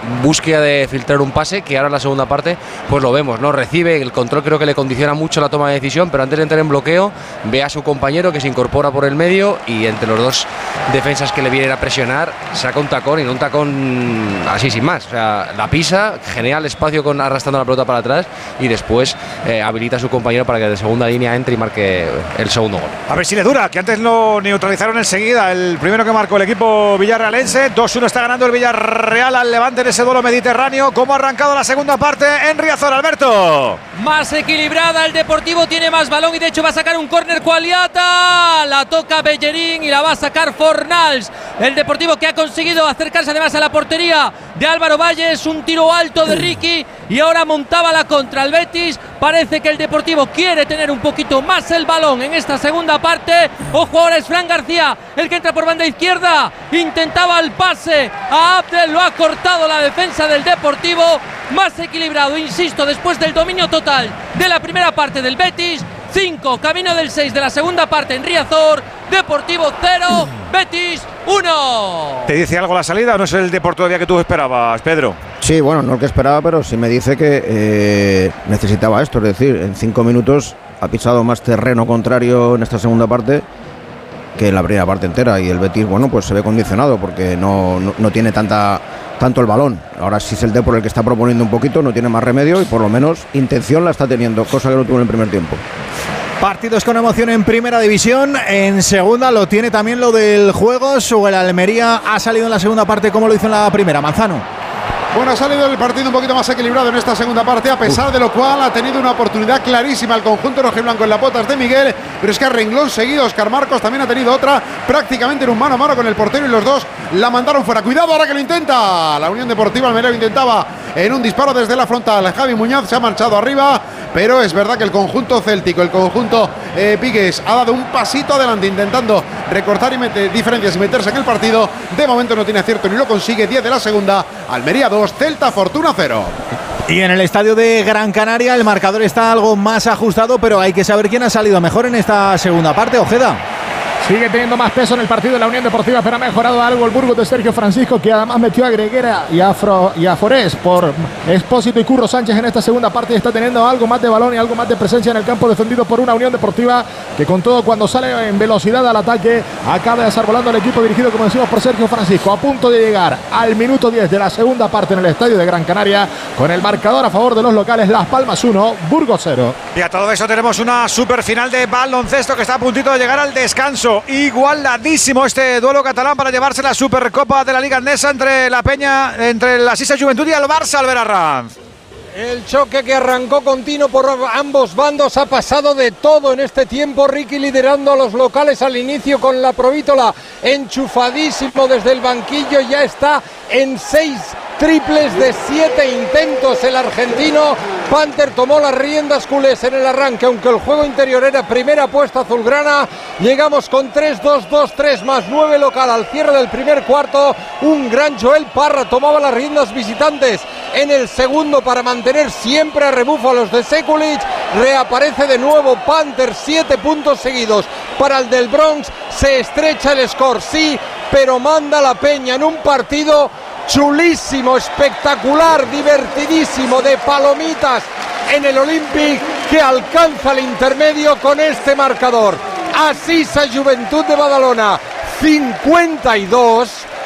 búsqueda de filtrar un pase, que ahora en la segunda parte pues lo vemos, ¿no? Recibe, el control creo que le condiciona mucho la toma de decisión, pero antes de entrar en bloqueo ve a su compañero que se incorpora por el medio y entre los dos defensas que le vienen a presionar saca un tacón, y no un tacón así sin más, o sea, la pisa, genera el espacio arrastrando la pelota para atrás y después habilita a su compañero para que de segunda línea entre y marque el segundo gol. A ver si le dura, que antes lo neutralizaron enseguida. El primero que marcó el equipo villarrealense. 2-1 está ganando el Villarreal al Levante en ese duelo mediterráneo. ¿Cómo ha arrancado la segunda parte en Riazor, Alberto? Más equilibrada, el Deportivo tiene más balón y de hecho va a sacar un córner Cualiata. La toca Bellerín y la va a sacar Fornals. El Deportivo que ha conseguido acercarse además a la portería de Álvaro Valles. Un tiro alto de Ricky y ahora montaba la contra el Betis. Parece que el Deportivo quiere tener un poquito más el balón en esta segunda parte. Ojo, ahora es Fran García el que entra por banda izquierda. Intentaba el pase a Abdel, lo ha cortado la defensa del Deportivo. Más equilibrado, insisto, después del dominio total de la primera parte del Betis. 5, camino del 6 de la segunda parte en Riazor. Deportivo 0, Betis 1. ¿Te dice algo la salida o no es el Deportivo que tú esperabas, Pedro? Sí, bueno, no el que esperaba, pero sí me dice que necesitaba esto. Es decir, en 5 minutos ha pisado más terreno contrario en esta segunda parte que en la primera parte entera. Y el Betis, bueno, pues se ve condicionado porque no tiene tanto el balón. Ahora sí es el Depor el que está proponiendo un poquito, no tiene más remedio y por lo menos intención la está teniendo, cosa que no tuvo en el primer tiempo. Partidos con emoción en primera división, en segunda lo tiene también lo del Juegos, o el Almería ha salido en la segunda parte como lo hizo en la primera. Manzano. Bueno, ha salido el partido un poquito más equilibrado en esta segunda parte, a pesar de lo cual ha tenido una oportunidad clarísima el conjunto rojiblanco en las botas de Miguel, pero es que a renglón seguido Óscar Marcos también ha tenido otra, prácticamente en un mano a mano con el portero y los dos la mandaron fuera. Cuidado ahora que lo intenta la Unión Deportiva Almería, lo intentaba en un disparo desde la frontal. Javi Muñoz se ha marchado arriba, pero es verdad que el conjunto céltico, el conjunto Pigues, ha dado un pasito adelante intentando recortar y meter diferencias y meterse en el partido. De momento no tiene acierto ni lo consigue. 10 de la segunda, Almería 2, Celta Fortuna 0. Y en el estadio de Gran Canaria el marcador está algo más ajustado, pero hay que saber quién ha salido mejor en esta segunda parte. Ojeda. Sigue teniendo más peso en el partido de la Unión Deportiva, pero ha mejorado algo el Burgos de Sergio Francisco, que además metió a Greguera y a Forés por Expósito y Curro Sánchez en esta segunda parte, y está teniendo algo más de balón y algo más de presencia en el campo, defendido por una Unión Deportiva que con todo, cuando sale en velocidad al ataque, acaba desarbolando el equipo dirigido, como decimos, por Sergio Francisco, a punto de llegar al minuto 10 de la segunda parte en el estadio de Gran Canaria, con el marcador a favor de los locales, Las Palmas 1, Burgos 0. Y a todo eso tenemos una super final de baloncesto que está a puntito de llegar al descanso. Igualadísimo este duelo catalán para llevarse la Supercopa de la Liga Andesa entre la Peña, entre la Sisa Juventud y el Barça, Albert Arranz. El choque que arrancó continuo por ambos bandos, ha pasado de todo en este tiempo. Ricky liderando a los locales al inicio con la Provítola, enchufadísimo desde el banquillo, ya está en 6 triples de 7 intentos el argentino. Panther tomó las riendas culés en el arranque, aunque el juego interior era primera apuesta azulgrana. Llegamos con 3-2-2-3 más 9 local al cierre del primer cuarto. Un gran Joel Parra tomaba las riendas visitantes en el segundo para mantener siempre a rebufo a los de Sekulic. Reaparece de nuevo Panther, 7 puntos seguidos para el del Bronx. Se estrecha el score, sí, pero manda la Peña en un partido chulísimo, espectacular, divertidísimo, de palomitas en el Olympic, que alcanza el intermedio con este marcador. Asisa Juventud de Badalona 52,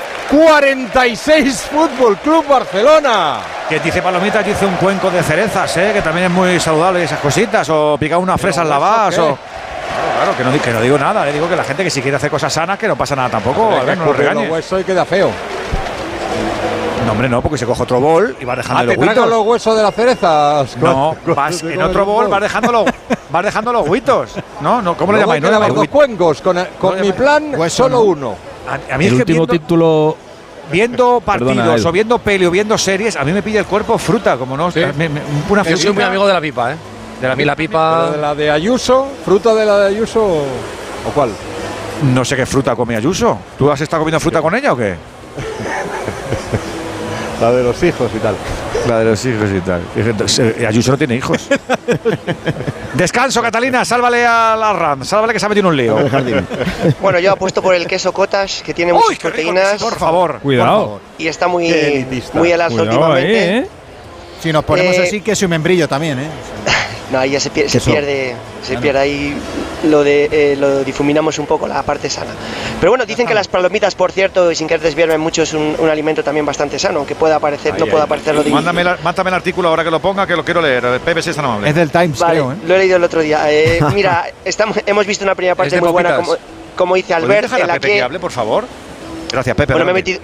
46 Fútbol Club Barcelona. Que dice palomitas, dice un cuenco de cerezas, que también es muy saludable esas cositas, o picar una fresa en la vas, o... Claro, que no digo nada, digo que la gente que si quiere hacer cosas sanas, que no pasa nada tampoco, a ver, no lo regañes. Hueso y queda feo. No, hombre, no, porque se coge otro bol y vas dejando los huitos. ¿Te tragas los huesos de las cerezas? No, vas en otro bol, vas dejando los huitos. No, ¿cómo le llamáis? No llamáis dos cuencos, con mi plan hueso, solo uno. A mí es el que último título... Viendo partidos o viendo peli o viendo series, a mí me pilla el cuerpo fruta, como no. Sí. Una Yo soy muy amigo de la pipa, De la pipa. ¿De la de Ayuso? ¿Fruta de la de Ayuso o cuál? No sé qué fruta come Ayuso. ¿Tú has estado comiendo fruta con ella o qué? La de los hijos y tal. La de los hijos y tal. Ayuso no tiene hijos. Descanso, Catalina. Sálvale a la RAM. Sálvale que se ha metido en un lío. Bueno, yo apuesto por el queso Cottage, que tiene muchas proteínas. Por favor. Cuidado. Y está muy al alza últimamente. Si nos ponemos así, queso y membrillo también, ¿eh? No, ahí ya se pierde ahí lo difuminamos un poco, la parte sana. Pero bueno, dicen que las palomitas, por cierto, y sin querer desviarme mucho, es un alimento también bastante sano, aunque pueda parecer, no pueda parecer lo de... Mándame el artículo ahora que lo ponga, que lo quiero leer. Pepe, si es tan amable. Es del Times, vale, creo, ¿eh? Lo he leído el otro día. Mira, hemos visto una primera parte muy buena, como dice Albert, en la que... hable, por favor? Gracias, Pepe. Bueno, me